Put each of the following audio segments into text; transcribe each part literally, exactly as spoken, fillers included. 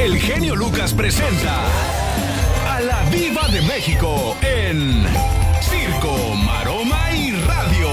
el genio Lucas presenta a la Diva de México en Circo, Maroma y Radio.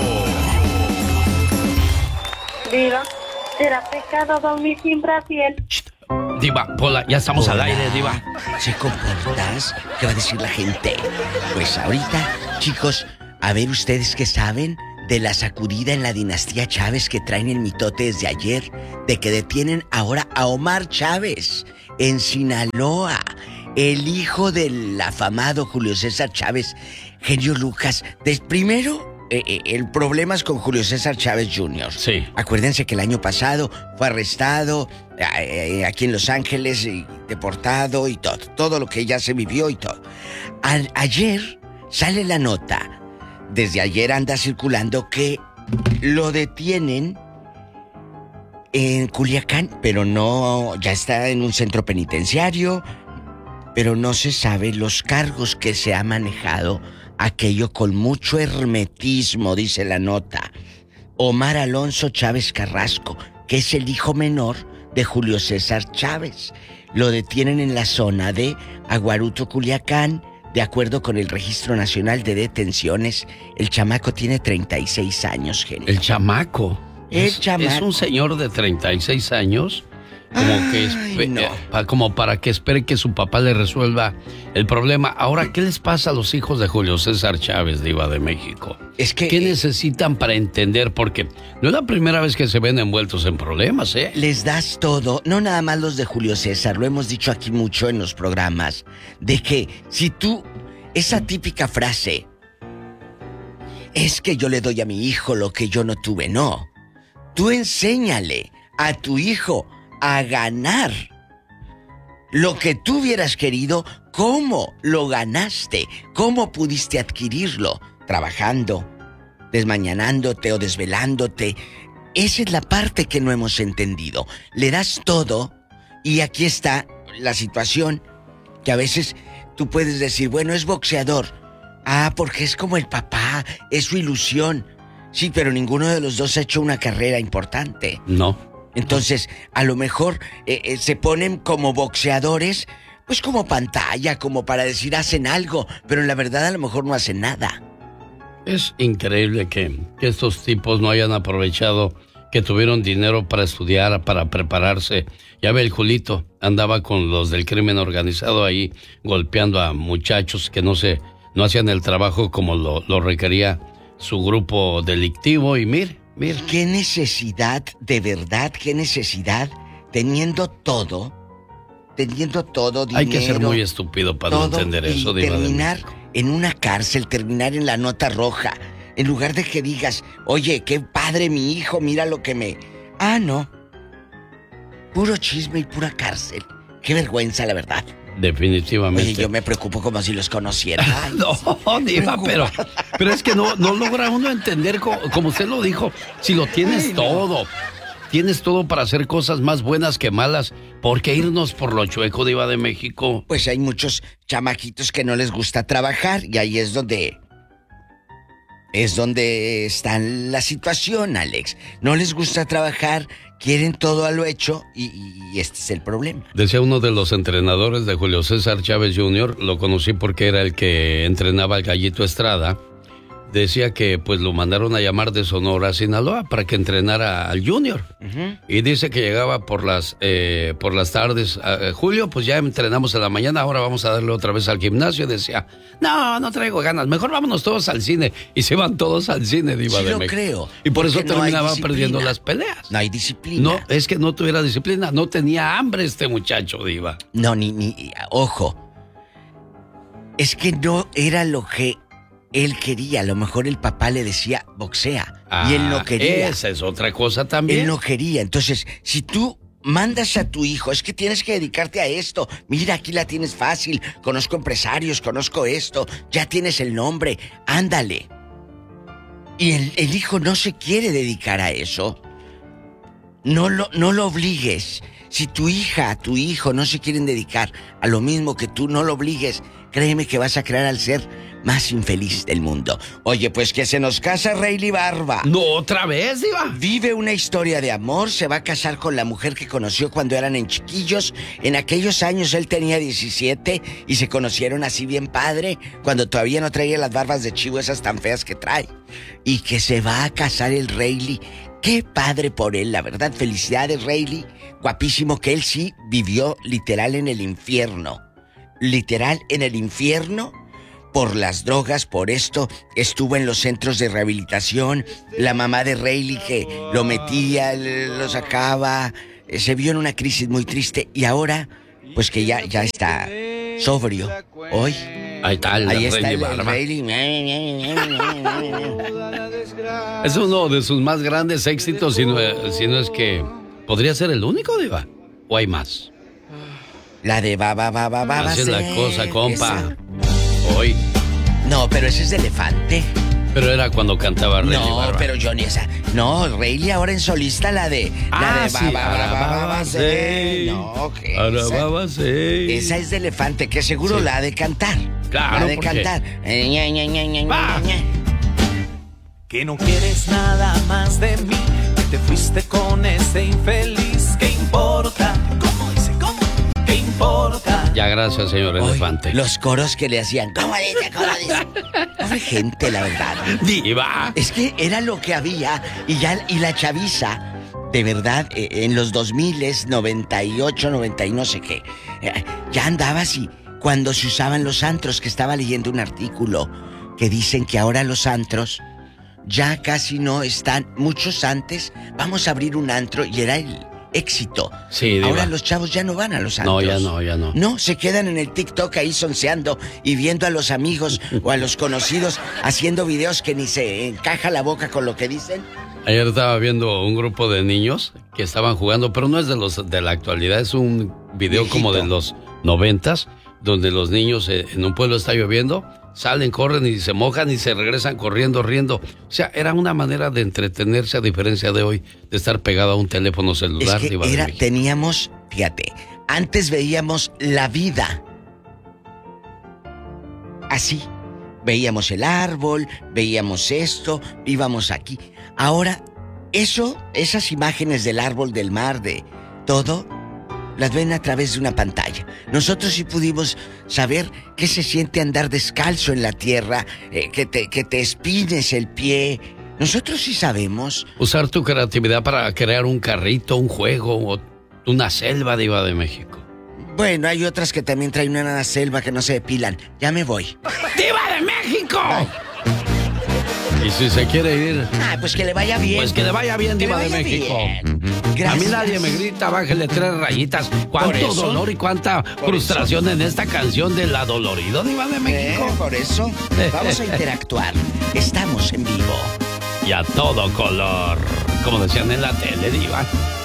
Diva, ¿será pecado dormir sin brasier? Diva, Pola, ya estamos Hola. al aire, Diva. ¿Se comportas? ¿Qué va a decir la gente? Pues ahorita, chicos, a ver ustedes qué saben de la sacudida en la dinastía Chávez que traen el mitote desde ayer, de que detienen ahora a Omar Chávez en Sinaloa, el hijo del afamado Julio César Chávez. Genio Lucas, de, primero... Eh, eh, el problema es con Julio César Chávez junior Sí. Acuérdense que el año pasado fue arrestado eh, eh, aquí en Los Ángeles, y deportado y todo, todo lo que ya se vivió y todo. A- ayer sale la nota, desde ayer anda circulando que lo detienen en Culiacán, pero no, ya está en un centro penitenciario, pero no se sabe los cargos que se ha manejado. Aquello con mucho hermetismo, dice la nota. Omar Alonso Chávez Carrasco, que es el hijo menor de Julio César Chávez. Lo detienen en la zona de Aguaruto, Culiacán, de acuerdo con el Registro Nacional de Detenciones. El chamaco tiene treinta y seis años, genio. El chamaco. El es, chamaco. Es un señor de treinta y seis años. Como, Ay, que espe- no. eh, pa- como para que espere que su papá le resuelva el problema. Ahora, ¿qué les pasa a los hijos de Julio César Chávez, Diva de México? Es que... ¿Qué necesitan para entender? Porque no es la primera vez que se ven envueltos en problemas, ¿eh? Les das todo, no nada más los de Julio César, lo hemos dicho aquí mucho en los programas, de que si tú, esa típica frase, es que yo le doy a mi hijo lo que yo no tuve, no. Tú enséñale a tu hijo a ganar lo que tú hubieras querido, cómo lo ganaste, cómo pudiste adquirirlo, trabajando, desmañanándote o desvelándote. Esa es la parte que no hemos entendido. Le das todo y aquí está la situación que a veces tú puedes decir, bueno, es boxeador. Ah, porque es como el papá, es su ilusión. Sí, pero ninguno de los dos ha hecho una carrera importante. No. Entonces, a lo mejor eh, eh, se ponen como boxeadores, pues como pantalla, como para decir hacen algo, pero en la verdad a lo mejor no hacen nada. Es increíble que, que estos tipos no hayan aprovechado que tuvieron dinero para estudiar, para prepararse. Ya ve, el Julito andaba con los del crimen organizado ahí golpeando a muchachos que no se, no hacían el trabajo como lo, lo requería su grupo delictivo. Y mire, mire. ¿Qué necesidad, de verdad, qué necesidad, teniendo todo, teniendo todo, dinero... Hay que ser muy estúpido para no entender eso, y Diva de terminar México. en una cárcel, terminar en la nota roja, en lugar de que digas, oye, qué padre mi hijo, mira lo que me... Ah, no. Puro chisme y pura cárcel. Qué vergüenza, la verdad. Definitivamente. Oye, yo me preocupo como si los conociera. Ay, no, Diva, pero, pero es que no, no logra uno entender, como, como usted lo dijo, si lo tienes Ay, no. todo, tienes todo para hacer cosas más buenas que malas, ¿por qué irnos por lo chueco, Diva de México? Pues hay muchos chamaquitos que no les gusta trabajar y ahí es donde... Es donde está la situación, Alex. No les gusta trabajar, quieren todo a lo hecho y, y este es el problema. Decía uno de los entrenadores de Julio César Chávez junior, lo conocí porque era el que entrenaba al Gallito Estrada, decía que pues lo mandaron a llamar de Sonora a Sinaloa para que entrenara al Junior. Uh-huh. Y dice que llegaba por las eh, por las tardes. Eh, Julio, pues ya entrenamos en la mañana, ahora vamos a darle otra vez al gimnasio. Decía, no, no traigo ganas, mejor vámonos todos al cine. Y se van todos al cine, Diva Sí de lo México. creo. Y por eso porque no hay terminaba disciplina. perdiendo las peleas. No hay disciplina. No, es que no tuviera disciplina, no tenía hambre este muchacho, Diva. No, ni, ni... Ojo. Es que no era lo que él quería. A lo mejor el papá le decía, boxea. Ah, y él no quería. Esa es otra cosa también. Él no quería. Entonces, si tú mandas a tu hijo, es que tienes que dedicarte a esto. Mira, aquí la tienes fácil. Conozco empresarios, conozco esto. Ya tienes el nombre. Ándale. Y el, el hijo no se quiere dedicar a eso. no lo, no lo obligues. Si tu hija, tu hijo no se quieren dedicar a lo mismo que tú, no lo obligues. Créeme que vas a crear al ser más infeliz del mundo. Oye, pues que se nos casa Rayleigh Barba. No, otra vez, Diva. Vive una historia de amor, se va a casar con la mujer que conoció cuando eran en chiquillos. En aquellos años él tenía diecisiete y se conocieron así bien padre, cuando todavía no traía las barbas de chivo esas tan feas que trae. Y que se va a casar el Rayleigh. Qué padre por él, la verdad. Felicidades, Rayleigh. Guapísimo, que él sí vivió literal en el infierno. Literal en el infierno. Por las drogas, por esto, estuvo en los centros de rehabilitación. La mamá de Rayleigh que lo metía, lo sacaba. Se vio en una crisis muy triste. Y ahora, pues que ya, ya está sobrio. Hoy, ahí está el ahí está Rayleigh el, el Barba. Rayleigh. Es uno de sus más grandes éxitos, si no, si no es que... ¿Podría ser el único, Diva? ¿O hay más? La de ba, ba, ba, ba, ba, Así es la ser, cosa, compa. esa. Hoy. No, pero ese es de Elefante. Pero era cuando cantaba Rayleigh No, Barba. pero Johnny, esa. No, Rayleigh ahora en solista, la de. Ah, la de sí, ba, ba, ba, ba, ba, ba, Arababasei. No, que Arababasei. esa, esa es de Elefante, que seguro Sí. la ha de cantar. Claro, La ha de porque- cantar. Eh, ña, ña, ña, ña, Va. ña, ña. Que no quieres nada más de mí, que te fuiste con ese infeliz. ¿Qué importa? ¿Cómo dice? ¿Cómo? ¿Qué importa? Ya, gracias, señor Hoy, Elefante. los coros que le hacían. ¿Cómo dice? ¿Cómo dice? Pobre gente, la verdad. Diva. Es que era lo que había. Y ya, y la chaviza, de verdad, eh, en los dos mil, noventa y ocho, noventa y no sé qué, eh, ya andaba así. Cuando se usaban los antros, que estaba leyendo un artículo que dicen que ahora los antros ya casi no están. Muchos antes, vamos a abrir un antro y era el éxito. Sí, Diva. Ahora los chavos ya no van a los No, antros. ya no, ya no. No, se quedan en el TikTok ahí sonceando y viendo a los amigos o a los conocidos haciendo videos que ni se encaja la boca con lo que dicen. Ayer estaba viendo un grupo de niños que estaban jugando, pero no es de los de la actualidad, es un video Viejito. como de los noventas, donde los niños eh, en un pueblo está lloviendo, salen, corren y se mojan y se regresan corriendo, riendo. O sea, era una manera de entretenerse a diferencia de hoy, de estar pegado a un teléfono celular. Es que Diva de era, México. teníamos, fíjate, antes veíamos la vida así. Veíamos el árbol, veíamos esto, íbamos aquí. Ahora, eso, esas imágenes del árbol, del mar, de todo, las ven a través de una pantalla. Nosotros sí pudimos saber qué se siente andar descalzo en la tierra, eh, que te, que te espines el pie. Nosotros sí sabemos. Usar tu creatividad para crear un carrito, un juego, o una selva, Diva de México. Bueno, hay otras que también traen una selva que no se depilan. Ya me voy. ¡Diva de México! Y si se quiere ir, Ah, pues que le vaya bien. pues que le vaya bien, Que le Diva de vaya México. bien. A Gracias. mí nadie me grita, bájale tres rayitas. ¿Por Cuánto eso? dolor y cuánta frustración en esta canción de La Dolorido, Diva de Eh, México. por eso vamos a interactuar. Estamos en vivo. Y a todo color. Como decían en la tele, Diva.